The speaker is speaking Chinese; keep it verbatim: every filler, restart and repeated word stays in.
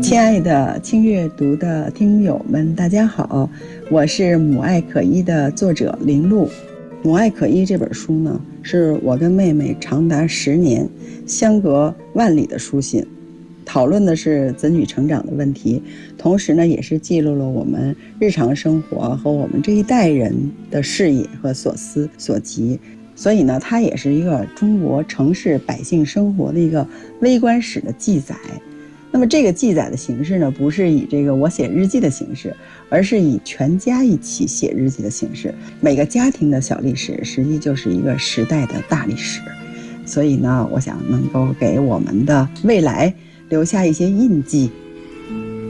亲爱的轻阅读的听友们，大家好，我是母爱可依的作者林露。母爱可依这本书呢，是我跟妹妹长达十年相隔万里的书信，讨论的是子女成长的问题，同时呢也是记录了我们日常生活和我们这一代人的视野和所思所及。所以呢它也是一个中国城市百姓生活的一个微观史的记载。那么这个记载的形式呢，不是以这个我写日记的形式，而是以全家一起写日记的形式。每个家庭的小历史实际就是一个时代的大历史，所以呢我想能够给我们的未来留下一些印记。